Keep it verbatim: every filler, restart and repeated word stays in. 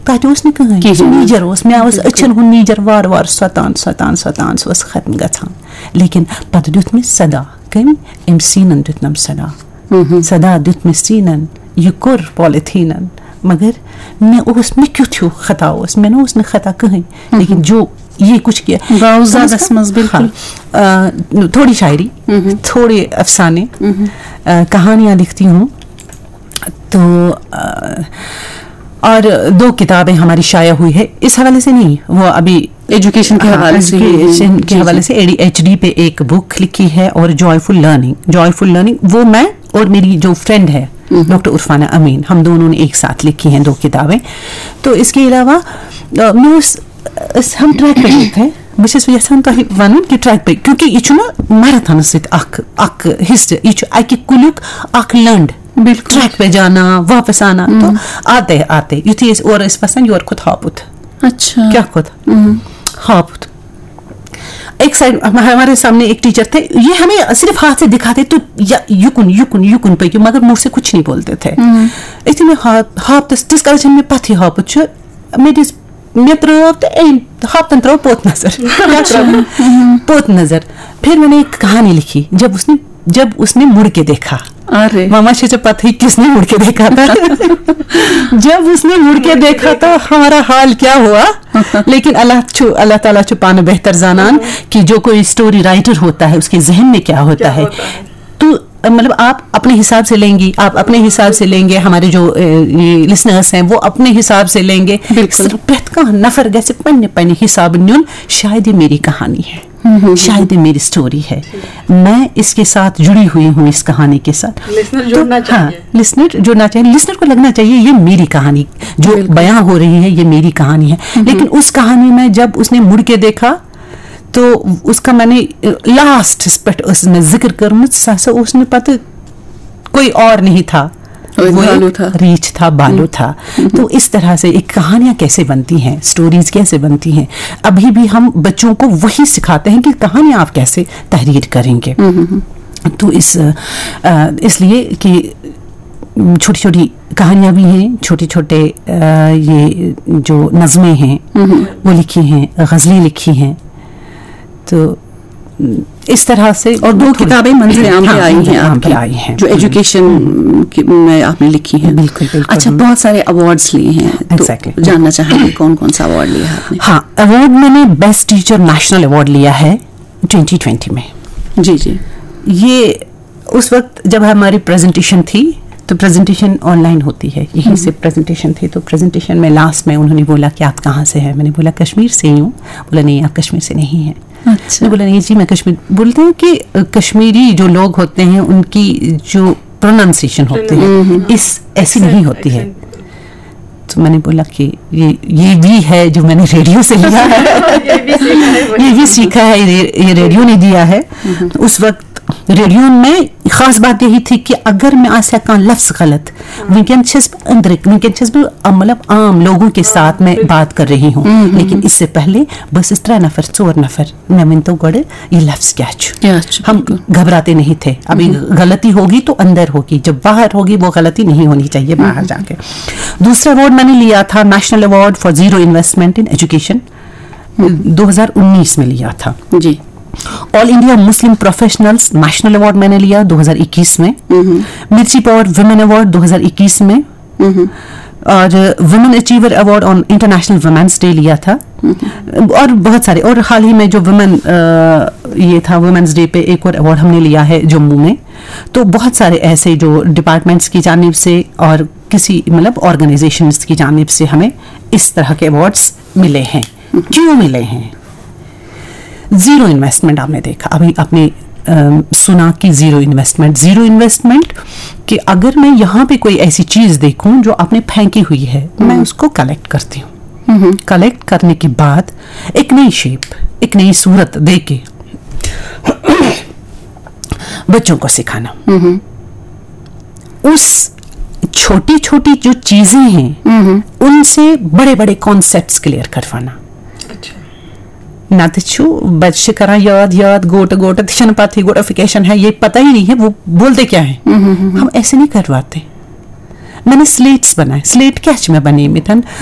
तत ओस नह कहीं नीजर ओस मे ओस अचन हुन नीजर वार वार सतान सतान सतान सह ओस खत्म गछान लेकिन पत दुत मे सदा कम एम सीनन दुतनम सदा सदा दुत मे सीनन यह कोर पॉलिथीनन मगर मे ओस मे क्यों थो खता ओस मे ओस न खता कहीं लेकिन जो ये कुछ किया बिल्कुल थोड़ी शायरी थोड़े अफसाने कहानियाँ लिखती हूँ तो आ, और दो किताबें हमारी शाया हुई है इस हवाले से नहीं वो अभी एजुकेशन के हवाले से एजुकेशन के हवाले से एच डी पे एक बुक लिखी है और जॉयफुल लर्निंग जॉयफुल लर्निंग वो मैं और मेरी जो फ्रेंड है डॉक्टर उर्फाना अमीन हम दोनों ने एक साथ लिखी हैं दो किताबें तो इसके अलावा मैं उस हम ट्रैक पे थे बस यहां तुम वन कि ट्रैक पे क्योंकि यह मैराथन सख हिस्से यह अकि कुल्युक अख लंड ट्रैक पे जाना वापस आना तो आते आते युथी और वसान योर खुद हापुत अच्छा क्या खुद हापुत एक साइड हमारे सामने एक टीचर थे ये हमें सिर्फ हाथ से दिखाते तो युकुन युकुन युकुन पे मगर मुंह से कुछ नहीं बोलते थे इतने में हाप तिस कर में पथी हापुत मे दिस मे त्रो तो हापन त्रो पोत नजर पोत नजर फिर मैंने एक कहानी लिखी जब उसने जब उसने मुड़ के देखा अरे मामा से पता ही किसने मुड़ के देखा था जब उसने मुड़ के देखा तो हमारा हाल क्या हुआ लेकिन अल्लाह छु अल्लाह ताला छुपाना बेहतर जानान कि जो कोई स्टोरी राइटर होता है उसके जहन में क्या होता है तो मतलब आप अपने हिसाब से लेंगी आप अपने हिसाब से लेंगे हमारे जो लिसनर्स हैं वो अपने हिसाब से लेंगे प्रत का नफर गैसे पन्ने पन्ने हिसाब न्यून शायद ये मेरी कहानी है शायद ये मेरी स्टोरी है मैं इसके साथ जुड़ी हुई हूँ इस कहानी के साथ लिसनर जुड़ना तो, हाँ लिसनर जुड़ना चाहिए लिसनर को लगना चाहिए ये मेरी कहानी जो बयां हो रही है ये मेरी कहानी है लेकिन उस कहानी में जब उसने मुड़ के देखा तो उसका मैंने लास्ट पे उसने जिक्र कर उसने पता कोई और नहीं था वो था रीच था बालू था तो इस तरह से एक कहानियां कैसे बनती हैं स्टोरीज कैसे बनती हैं अभी भी हम बच्चों को वही सिखाते हैं कि कहानियां आप कैसे तहरीर करेंगे तो इस इसलिए कि छोटी छोटी कहानियां भी हैं छोटे छोटे ये जो नज़में हैं वो लिखी हैं गज़लें लिखी हैं तो इस तरह से और दो किताबें मंजिल आम पे आई हैं आपकी आई हैं जो एजुकेशन में आपने लिखी हैं बिल्कुल बिल्कुल अच्छा बहुत सारे अवार्ड्स लिए हैं exactly. तो जानना चाहेंगे कौन कौन सा अवार्ड लिया आपने हाँ अवार्ड मैंने बेस्ट टीचर नेशनल अवार्ड लिया है ट्वेंटी ट्वेंटी में जी जी ये उस वक्त जब हमारी प्रेजेंटेशन थी तो प्रेजेंटेशन ऑनलाइन होती है यहीं से प्रेजेंटेशन थी तो प्रेजेंटेशन में लास्ट में उन्होंने बोला कि आप कहाँ से हैं मैंने बोला कश्मीर से ही हूँ बोला नहीं आप कश्मीर से नहीं हैं अच्छा बोला नहीं जी मैं कश्मीर बोलते हैं कि कश्मीरी जो लोग होते हैं उनकी जो प्रोनाउंसिएशन होते हैं इस ऐसी नहीं होती है तो मैंने बोला कि ये ये भी है जो मैंने रेडियो से लिया है ये भी सीखा है ये रेडियो ने दिया है उस वक्त रेडियो में खास बात यही थी कि अगर मैं आज का लफ्ज गलत वनकन अंदर वनकन मतलब आम लोगों के साथ मैं बात कर रही हूँ लेकिन इससे पहले बस इस तरह नफर चोर नफर मैं मन तो गड़े ये लफ्ज क्या हम घबराते नहीं थे अभी गलती होगी तो अंदर होगी जब बाहर होगी वो गलती नहीं होनी चाहिए बाहर जाके दूसरा अवार्ड मैंने लिया था national award for zero investment in education दो हजार उन्नीस में लिया था जी all India Muslim professionals national award मैंने लिया दो हज़ार इक्कीस में मिर्ची पावर वुमेन अवार्ड दो हज़ार इक्कीस में और women achiever award on international women's day लिया था और बहुत सारे और हाल ही में जो वुमेन ये था वुमेन्स डे पे एक और अवार्ड हमने लिया है जम्मू में तो बहुत सारे ऐसे जो डिपार्टमेंट्स की जानिब से और किसी मतलब ऑर्गेनाइजेशंस की जानिब से हमें इस तरह के अवार्ड्स मिले हैं क्यों मिले हैं जीरो इन्वेस्टमेंट आपने देखा अभी आपने आ, सुना कि जीरो इन्वेस्टमेंट जीरो इन्वेस्टमेंट कि अगर मैं यहाँ पे कोई ऐसी चीज देखूं जो आपने फेंकी हुई है मैं उसको कलेक्ट करती हूँ कलेक्ट करने के बाद एक नई शेप एक नई सूरत दे के बच्चों को सिखाना उस छोटी छोटी जो चीजें हैं उनसे बड़े बड़े कॉन्सेप्ट्स क्लियर करवाना ना तो बच्चे करा याद याद गोट गोट पता गोटिफिकेशन है ये पता ही नहीं है वो बोलते क्या है हम ऐसे नहीं करवाते मैंने स्लेट्स बनाए स्लेट क्या मैं बनी मिथन